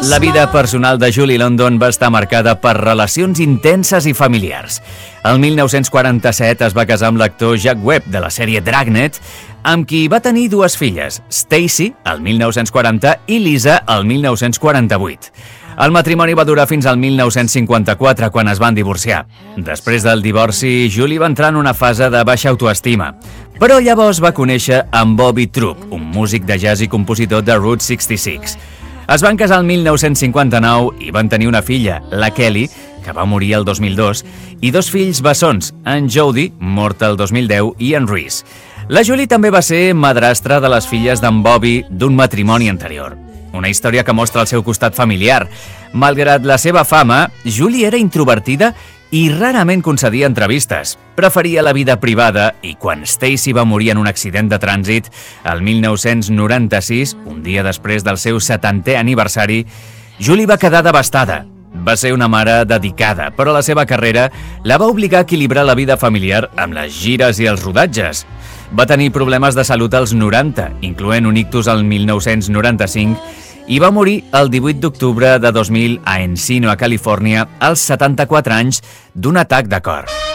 La vida personal de Julie London va estar marcada per relacions intenses i familiars. El 1947 es va casar amb l'actor Jack Webb de la sèrie Dragnet, amb qui va tenir dues filles, Stacy, el 1940, i Lisa, el 1948. El matrimoni va durar fins al 1954, quan es van divorciar. Després del divorci, Julie va entrar en una fase de baixa autoestima. Però llavors va conèixer en Bobby Troup, un músic de jazz i compositor de Route 66. Es van casar el 1959 i van tenir una filla, la Kelly, que va morir el 2002, i dos fills bessons, en Jody, mort el 2010, i en Reese. La Julie també va ser madrastra de les filles d'en Bobby d'un matrimoni anterior. Una història que mostra el seu costat familiar. Malgrat la seva fama, Julie era introvertida i rarament concedia entrevistes. Preferia la vida privada i quan Stacy va morir en un accident de trànsit el 1996, un dia després del seu 70è aniversari, Julie va quedar devastada. Va ser una mare dedicada, però la seva carrera la va obligar a equilibrar la vida familiar amb les gires i els rodatges. Va tenir problemes de salut als 90, incloent un ictus al 1995, i va morir el 18 d'octubre de 2000 a Encino, a Califòrnia, als 74 anys d'un atac de cor.